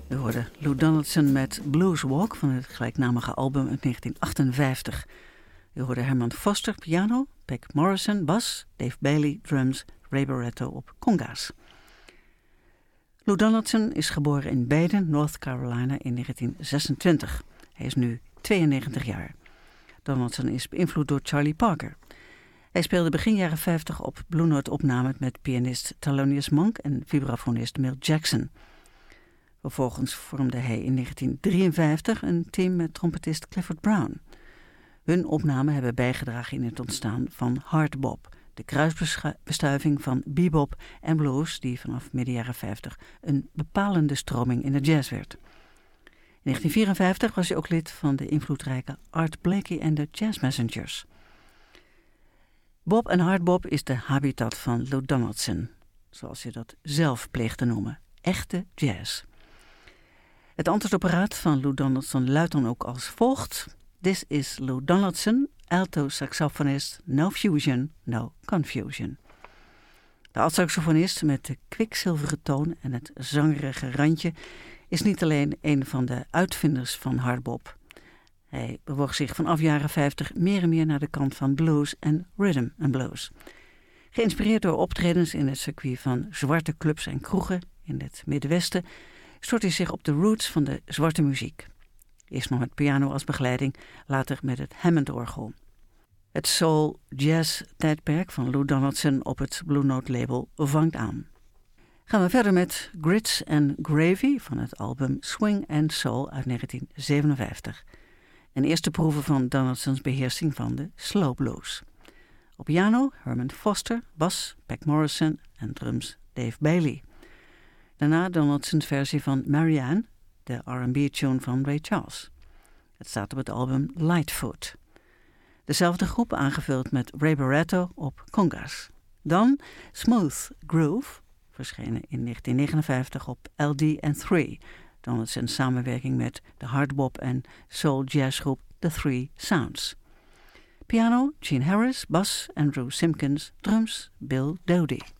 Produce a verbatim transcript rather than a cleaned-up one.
We hoorden Lou Donaldson met Blues Walk van het gelijknamige album uit negentien achtenvijftig. We hoorden Herman Foster piano, Peck Morrison bas, Dave Bailey drums, Ray Barretto op conga's. Lou Donaldson is geboren in Baden, North Carolina in negentien zesentwintig. Hij is nu tweeënnegentig jaar. Donaldson is beïnvloed door Charlie Parker. Hij speelde begin jaren vijftig op Blue Note opnamen met pianist Thelonious Monk en vibrafonist Milt Jackson. Vervolgens vormde hij in negentien drieënvijftig een team met trompetist Clifford Brown. Hun opnamen hebben bijgedragen in het ontstaan van hard bop, de kruisbestuiving van bebop en blues die vanaf midden jaren vijftig een bepalende stroming in de jazz werd. In negentien vierenvijftig was hij ook lid van de invloedrijke Art Blakey en de Jazz Messengers. Bop en hardbop is de habitat van Lou Donaldson, zoals hij dat zelf pleegt te noemen, echte jazz. Het antwoordapparaat van Lou Donaldson luidt dan ook als volgt: This is Lou Donaldson, alto saxofonist, no fusion, no confusion. De altsaxofonist met de kwikzilveren toon en het zangerige randje is niet alleen een van de uitvinders van hardbop. Hij bewoog zich vanaf jaren vijftig meer en meer naar de kant van blues en rhythm and blues. Geïnspireerd door optredens in het circuit van zwarte clubs en kroegen in het Middenwesten stort hij zich op de roots van de zwarte muziek. Eerst nog met piano als begeleiding, later met het Hammond-orgel. Het soul-jazz-tijdperk van Lou Donaldson op het Blue Note label vangt aan. Gaan we verder met Grits and Gravy van het album Swing and Soul uit negentien zevenenvijftig. Een eerste proeven van Donaldsons beheersing van de slow blues. Op piano Herman Foster, bas Peck Morrison en drums Dave Bailey. Daarna Donaldsons versie van Marianne, de R en B-tune van Ray Charles. Het staat op het album Lightfoot. Dezelfde groep aangevuld met Ray Barretto op conga's. Dan Smooth Groove, verschenen in negentien negenenvijftig op L D and Three, Donaldson's samenwerking met de hardbop en soul jazzgroep The Three Sounds. Piano Gene Harris, bas Andrew Simpkins, drums Bill Dodie.